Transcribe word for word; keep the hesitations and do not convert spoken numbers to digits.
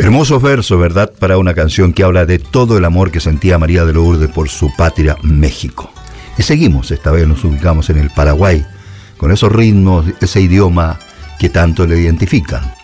Hermosos versos, ¿verdad? Para una canción que habla de todo el amor que sentía María de Lourdes por su patria, México. Y seguimos, esta vez nos ubicamos en el Paraguay, con esos ritmos, ese idioma que tanto le identifican.